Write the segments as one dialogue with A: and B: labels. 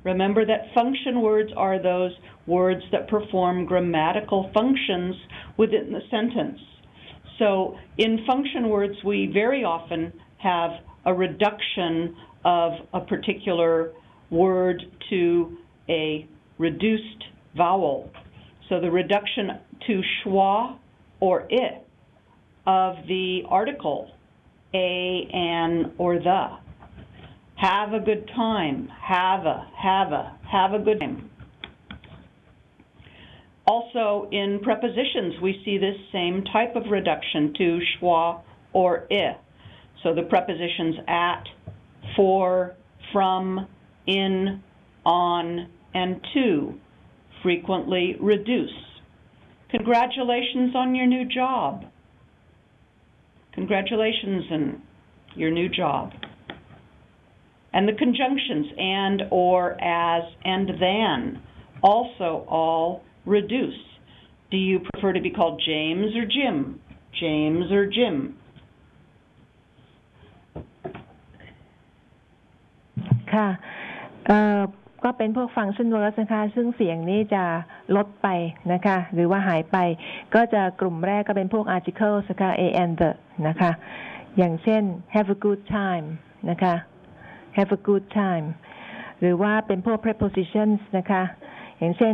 A: Remember that function words are those words that perform grammatical functions within the sentence. So in function words, we very often have a reduction of a particular word to a reduced vowel. So the reduction to schwa or I of the article a, an, or the. Have a good time. Have a good time. Also, in prepositions, we see this same type of reduction to schwa or I. So the prepositions at, for, from, in, on, and to frequently reduce. Congratulations on your new job. Congratulations on your new job. And the conjunctions and, or, as, and than also all reduce. Do you prefer to be called James or Jim? James or Jim?
B: ค่ะก็เป็นพวก function words นะคะซึ่งเสียงนี้จะลดไปนะคะหรือว่าหายไปก็จะกลุ่มแรกก็เป็นพวก articles นะคะ a and the นะคะอย่างเช่น have a good time นะคะ have a good time หรือว่าเป็นพวก prepositions นะคะอย่างเช่น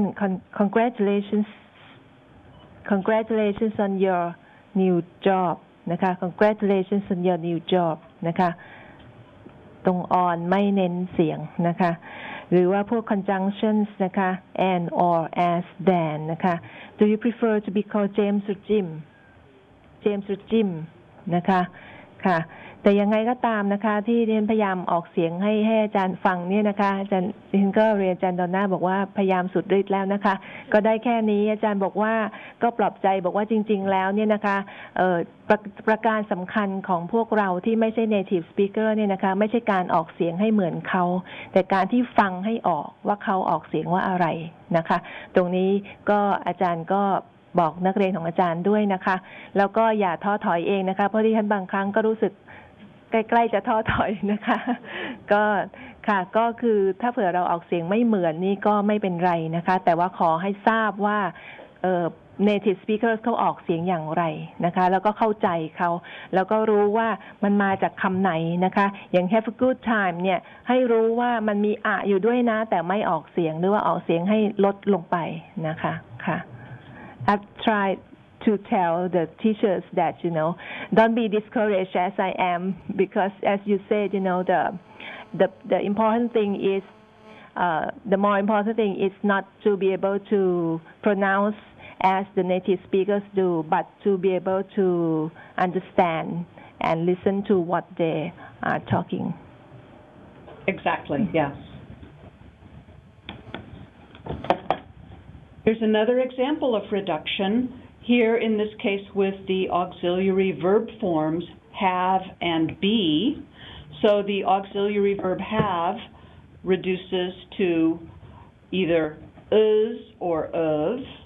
B: congratulations on your new job นะคะ congratulations on your new job นะคะตรง on ไม่เน้นเสียงนะคะหรือว่าพวก conjunctions นะคะ and or as than นะคะ Do you prefer to be called James or Jim James or Jim นะคะค่ะแต่ยังไงก็ตามนะคะที่เรียนพยายามออกเสียงให้อาจารย์ฟังเนี่ยนะคะอาจารย์ดิฉันก็เรียนอาจารย์ดอนน่าบอกว่าพยายามสุดฤทธิ์แล้วนะคะก็ได้แค่นี้อาจารย์บอกว่าก็ปลอบใจบอกว่าจริงๆแล้วเนี่ยนะคะประการสำคัญของพวกเราที่ไม่ใช่ native speaker เนี่ยนะคะไม่ใช่การออกเสียงให้เหมือนเขาแต่การที่ฟังให้ออกว่าเขาออกเสียงว่าอะไรนะคะตรงนี้ก็อาจารย์ก็บอกนักเรียนของอาจารย์ด้วยนะคะแล้วก็อย่าท้อถอยเองนะคะเพราะที่ท่านบางครั้งก็รู้สึกใกล้ๆจะท้อถอยนะคะก็ค่ะก็คือถ้าเผื่อเราออกเสียงไม่เหมือนนี่ก็ไม่เป็นไรนะคะแต่ว่าขอให้ทราบว่าnative speakers เขาออกเสียงอย่างไรนะคะแล้วก็เข้าใจเขาแล้วก็รู้ว่ามันมาจากคำไหนนะคะอย่าง have a good time เนี่ยให้รู้ว่ามันมีอะอยู่ด้วยนะแต่ไม่ออกเสียงหรือว่าออกเสียงให้ลดลงไปนะคะค่ะ I've tried to tell the teachers that don't be discouraged as I am because as you said the important thing is the more important thing is not to be able to pronounce as the native speakers do but to be able to understand and listen to what they are talking.
A: Exactly, yes. Here's another example of reduction. Here, in this case, with the auxiliary verb forms have and be. So the auxiliary verb have reduces to either is or of.